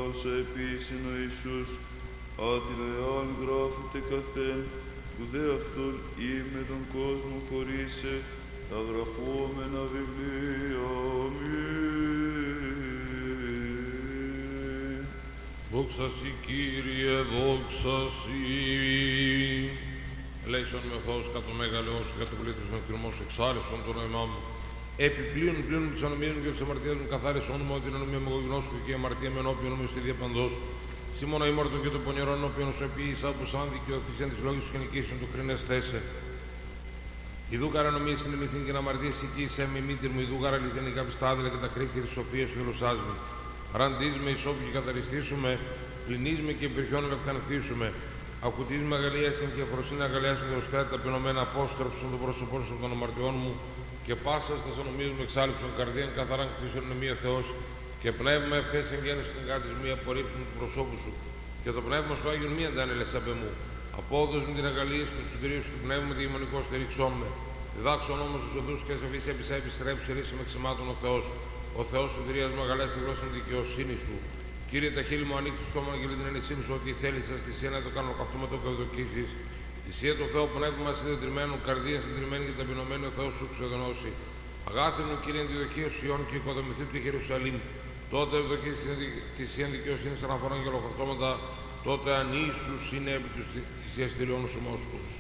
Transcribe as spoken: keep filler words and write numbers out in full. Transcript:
όσα επίσην ο Ιησούς, άτιλα εάν γράφεται καθέν, που δε αυτόν ή με τον κόσμο χωρίσε, τα γραφόμενα βιβλία. Αμήν. Δόξα Συ, Κύριε, δόξα Συ. Ελέησον με ο Θεός κατ' το μέγαλος και κατ' το πλήθος των κτηρμός, εξάλλευσον το νόημά μου. Επιπλέον πλέον της ανομίας μου και της αμαρτίας μου, καθάρισον μου ότι την ανομία μου εγωγνώσκω και η αμαρτία με ενώπιον μου στη διαπαντός. Σίμωνα ήμαρτον και το πονηρόν όποιον σου επίησα, όπως αν δικαιωθήσεν της λόγης σου και νικήσεων του κρίνες θέσε. Ιδού καρα νομίες συνεμηθήν και να αμαρτίες οικείσαι με μήτυρ μου, ιδού καρα λιθενικά πιστά άδελα και τα κρύφτια της σοφίας σου γλωσσάς μου. Ραντίζ με ισόπου και καθαριστήσουμε, πληνείς με και υπερχιόν ευκανθήσουμε. Ακουτής με αγαλίασιν και αφροσύνη αγαλίασιν και οσθέα ταπεινωμένα απόστρεψον το πρόσωπό σου των αμαρτιών μου και πάσα στα ανομίες μου εξάλληψον καρδίαν καθαράν κτίσον μία Θεός και πνεύμα ευθές εγγέννηση στην κάτης μη απορρίψουν του προσώπου σου και το πνεύμα στο Άγιον μη αντάνελες απ' εμού. Απόδος με την αγαλίαση του συντηρίου σου του πνεύμα τη γεμονικό στηρίξό με. Διδάξον όμως τους οδούς και σε αφήσει επισέ επιστρέψει ρίση με ξημάτων ο Θεός. Ο Θεός συντηρίας μου αγαλέσει τη γλώσσα τη δικαιοσύνη σου. Κύριε, τα χείλη μου ανοίξει το στόμα και την ενεσύνη σου ότι θέλει σα θυσία να το κάνω καυτό με το καυδοκίσει. Θυσία του Θεού πνεύμα συντετριμένου, καρδία συντηρημένη και ταπεινωμένη ο Θεός σου ξεδονώσει. Αγάπη μου, Κύριε, αντιδοκία σου Ιών και οικοδομηθεί του Ιερουσαλήμ. Τότε ευδοκίσει θυσία δικαιοσύνη αναφορών και ολοκαυτώματα. Τότε αν ίσους είναι επί του θυσιαστηριών σου μόσχους.